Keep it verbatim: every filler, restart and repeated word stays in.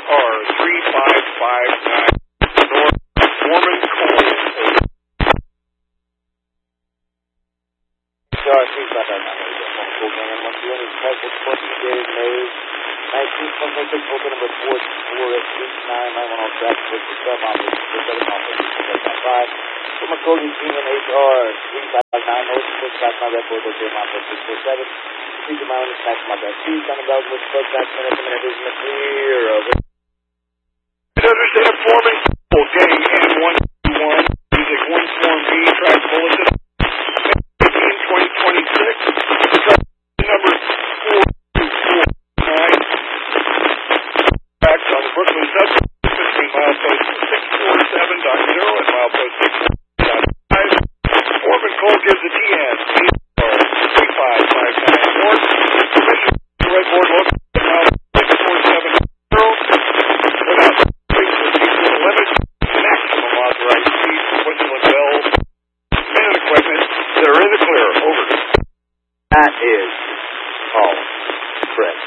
R three five five nine, North Foreman Coal. H R three five five nine, Coal Gang, one two one is Texas, fourteen dated May nineteenth, twenty twenty-six, Volta number four four eight nine nine one on track, six seven office, six seven office, six seven five. Foreman Coal, Union H R three five nine, North six five nine, Red Bull, Hotel Mafia six four seven. Please your mind, snacks, my best. Please, on the bell, with the bug back, minutes, and it is in the clear of it. I understand Foreman Coal, Gang N one two one, music one form B, track bulletin, eighteen twenty twenty-six, track number four two four nine, tracks on the Brooklyn subway between milepost six four seven point zero and milepost six four seven point five. Foreman Coal gives the T N three five five nine North, permission to red board look at mile six four seven point zero, without speed to the limit, maximum authorized speed, whistling bells, and equipment that are in the clear. Over. That is all. Correct.